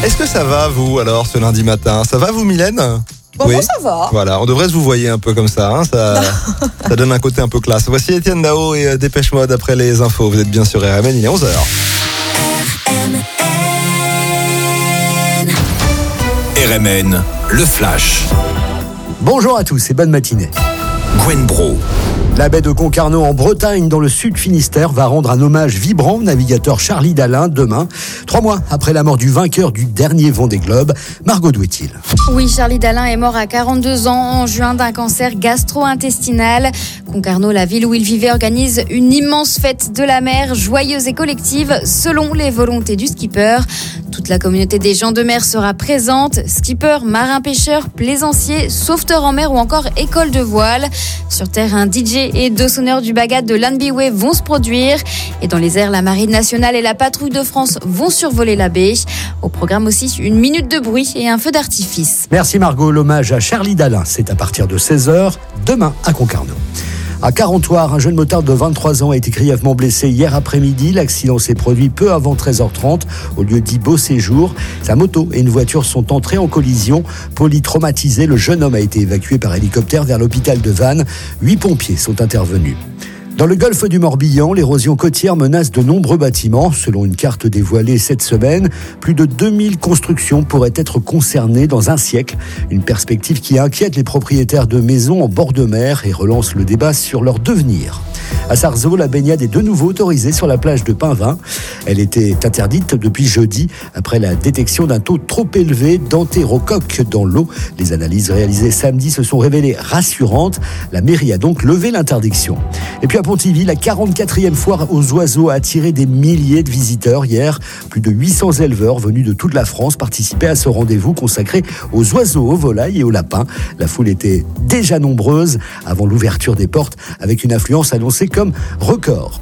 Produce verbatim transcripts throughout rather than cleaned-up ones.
Est-ce que ça va, vous, alors, ce lundi matin? Ça va, vous, Mylène? Bon, Oui. moi, ça va. Voilà, on devrait se vous voyer un peu comme ça, hein, ça, ça donne un côté un peu classe. Voici Étienne Dao et euh, Dépêche Mode après les infos. Vous êtes bien sur R M N, il est onze heures. R M N, le flash. Bonjour à tous et bonne matinée. Gwen Bro. La baie de Concarneau en Bretagne, dans le sud Finistère, va rendre un hommage vibrant au navigateur Charlie Dalin demain, trois mois après la mort du vainqueur du dernier Vendée Globe. Margot, d'où est-il ? Oui, Charlie Dalin est mort à quarante-deux ans en juin d'un cancer gastro-intestinal. Concarneau, la ville où il vivait, organise une immense fête de la mer, joyeuse et collective, selon les volontés du skipper. Toute la communauté des gens de mer sera présente. Skippers, marins-pêcheurs, plaisanciers, sauveteurs en mer ou encore école de voile. Sur terre, un D J et deux sonneurs du Bagat de l'Anbiway vont se produire. Et dans les airs, la Marine nationale et la Patrouille de France vont survoler la baie. Au programme aussi, une minute de bruit et un feu d'artifice. Merci Margot. L'hommage à Charlie Dalin, c'est à partir de seize heures, demain à Concarneau. À Carentoire, un jeune motard de vingt-trois ans a été grièvement blessé hier après-midi. L'accident s'est produit peu avant treize heures trente au lieu dit Beau Séjour. Sa moto et une voiture sont entrées en collision. Polytraumatisé, le jeune homme a été évacué par hélicoptère vers l'hôpital de Vannes. Huit pompiers sont intervenus. Dans le golfe du Morbihan, l'érosion côtière menace de nombreux bâtiments. Selon une carte dévoilée cette semaine, plus de deux mille constructions pourraient être concernées dans un siècle. Une perspective qui inquiète les propriétaires de maisons en bord de mer et relance le débat sur leur devenir. À Sarzeau, la baignade est de nouveau autorisée sur la plage de Pinvin. Elle était interdite depuis jeudi après la détection d'un taux trop élevé d'entérocoque dans l'eau. Les analyses réalisées samedi se sont révélées rassurantes. La mairie a donc levé l'interdiction. Et puis à Pontivy, la quarante-quatrième foire aux oiseaux a attiré des milliers de visiteurs hier. Plus de huit cents éleveurs venus de toute la France participaient à ce rendez-vous consacré aux oiseaux, aux volailles et aux lapins. La foule était déjà nombreuse avant l'ouverture des portes, avec une affluence annoncée comme record.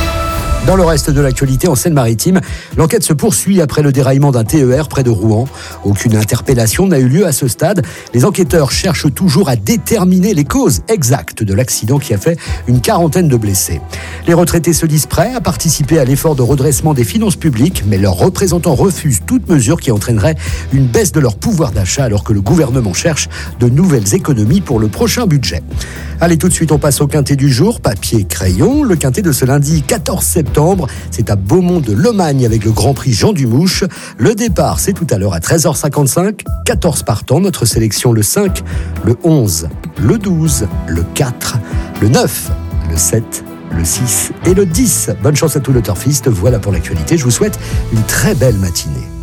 Dans le reste de l'actualité, en Seine-Maritime, l'enquête se poursuit après le déraillement d'un T E R près de Rouen. Aucune interpellation n'a eu lieu à ce stade. Les enquêteurs cherchent toujours à déterminer les causes exactes de l'accident qui a fait une quarantaine de blessés. Les retraités se disent prêts à participer à l'effort de redressement des finances publiques, mais leurs représentants refusent toute mesure qui entraînerait une baisse de leur pouvoir d'achat alors que le gouvernement cherche de nouvelles économies pour le prochain budget. Allez, tout de suite, on passe au quintet du jour, papier, crayon. Le quintet de ce lundi quatorze septembre, c'est à Beaumont de Lomagne avec le Grand Prix Jean Dumouche. Le départ, c'est tout à l'heure à treize heures cinquante-cinq. quatorze partants, notre sélection le cinq, le onze, le douze, le quatre, le neuf, le sept, le six et le dix. Bonne chance à tous les turfistes. Voilà pour l'actualité. Je vous souhaite une très belle matinée.